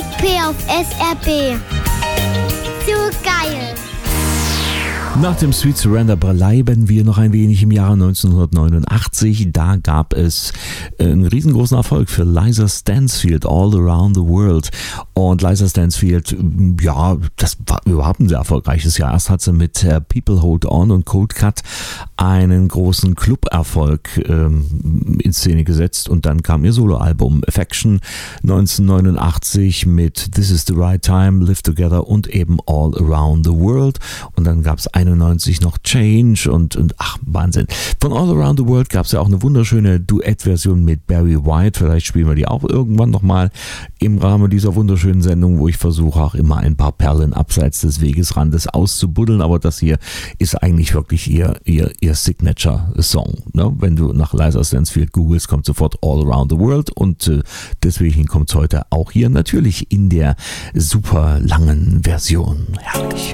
Big P auf SRP. So geil. Nach dem Sweet Surrender bleiben wir noch ein wenig im Jahre 1989. Da gab es einen riesengroßen Erfolg für Liza Stansfield, All Around the World. Und Liza Stansfield, ja, das war überhaupt ein sehr erfolgreiches Jahr. Erst hat sie mit People Hold On und Cold Cut einen großen Club-Erfolg in Szene gesetzt. Und dann kam ihr Soloalbum Affection 1989 mit This Is the Right Time, Live Together und eben All Around the World. Und dann gab es 91 noch Change und ach, Wahnsinn. Von All Around the World gab es ja auch eine wunderschöne Duettversion mit Barry White. Vielleicht spielen wir die auch irgendwann nochmal im Rahmen dieser wunderschönen Sendung, wo ich versuche auch immer ein paar Perlen abseits des Wegesrandes auszubuddeln. Aber das hier ist eigentlich wirklich ihr Signature-Song. Ne? Wenn du nach Liza Stansfield googelst, kommt sofort All Around the World und deswegen kommt es heute auch hier natürlich in der super langen Version. Herrlich.